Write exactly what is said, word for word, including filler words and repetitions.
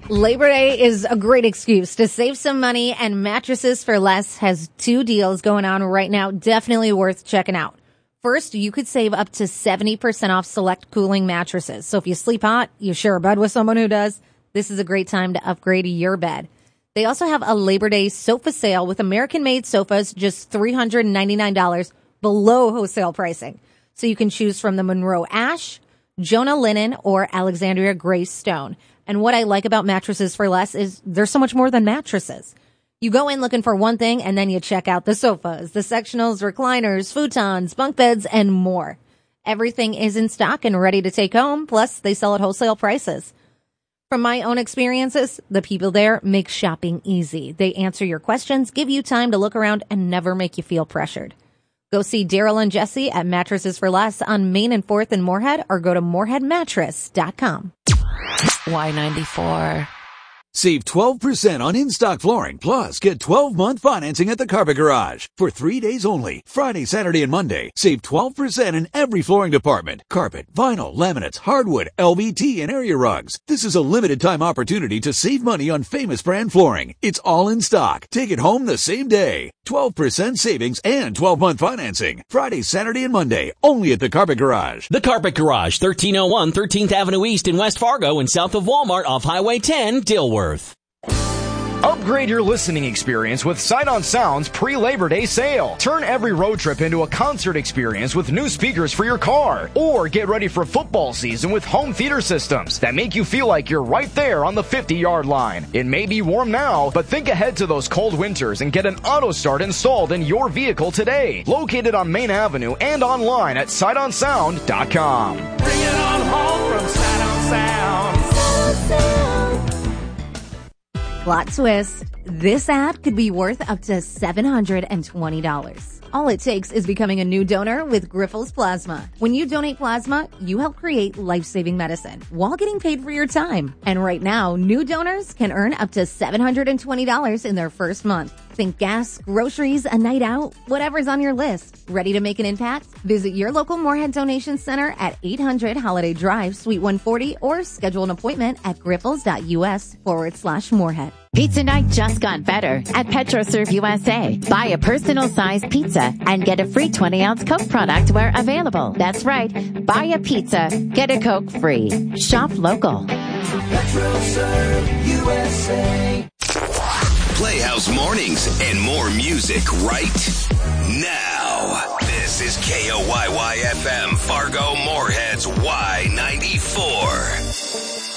Labor Day is a great excuse to save some money, and Mattresses for Less has two deals going on right now. Definitely worth checking out. First, you could save up to seventy percent off select cooling mattresses. So if you sleep hot, you share a bed with someone who does, this is a great time to upgrade your bed. They also have a Labor Day sofa sale with American-made sofas, just three hundred ninety-nine dollars below wholesale pricing. So you can choose from the Monroe Ash, Jonah Linen, or Alexandria Gray Stone. And what I like about Mattresses for Less is there's so much more than mattresses. You go in looking for one thing, and then you check out the sofas, the sectionals, recliners, futons, bunk beds, and more. Everything is in stock and ready to take home, plus they sell at wholesale prices. From my own experiences, the people there make shopping easy. They answer your questions, give you time to look around, and never make you feel pressured. Go see Daryl and Jesse at Mattresses for Less on Main and fourth in Moorhead, or go to moorhead mattress dot com. Y ninety-four. Save twelve percent on in-stock flooring, plus get twelve-month financing at the Carpet Garage. For three days only, Friday, Saturday, and Monday, save twelve percent in every flooring department. Carpet, vinyl, laminates, hardwood, L V T, and area rugs. This is a limited time opportunity to save money on famous brand flooring. It's all in stock. Take it home the same day. twelve percent savings and twelve-month financing. Friday, Saturday, and Monday, only at the Carpet Garage. The Carpet Garage, thirteen oh one thirteenth Avenue East in West Fargo and south of Walmart off Highway ten, Dilworth. Upgrade your listening experience with Sight on Sound's pre-Labor Day sale. Turn every road trip into a concert experience with new speakers for your car. Or get ready for football season with home theater systems that make you feel like you're right there on the fifty-yard line. It may be warm now, but think ahead to those cold winters and get an auto start installed in your vehicle today. Located on Main Avenue and online at sight on sound dot com. Bring it on home from Sight on Sound. Plot twist. This ad could be worth up to seven hundred twenty dollars. All it takes is becoming a new donor with Grifols Plasma. When you donate plasma, you help create life-saving medicine while getting paid for your time. And right now, new donors can earn up to seven hundred twenty dollars in their first month. Think gas, groceries, a night out, whatever's on your list. Ready to make an impact? Visit your local Moorhead Donation Center at eight hundred Holiday Drive, Suite one forty, or schedule an appointment at grifols.us forward slash Moorhead. Pizza night just got better at PetroServe U S A. Buy a personal-sized pizza and get a free twenty-ounce Coke product where available. That's right. Buy a pizza, get a Coke free. Shop local. PetroServe U S A. Playhouse Mornings and more music right now. This is K O Y Y F M, Fargo Moorhead's Y ninety-four.